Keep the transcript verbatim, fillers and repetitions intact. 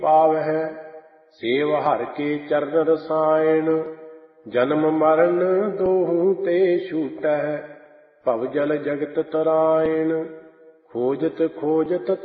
ਪਾਵਹਿ। Save ਹਰਿ ਕੇ ਚਰਨ ਰਸਾਇਣ, ਜਨਮ ਮਰਨ ਦੋਹੂ ਤੇ ਛੂਟਹਿ। ਭਵ ਜਲ ਜਗਤ ਤਰਾਇਣ, ਖੋਜਤ ਖੋਜਤ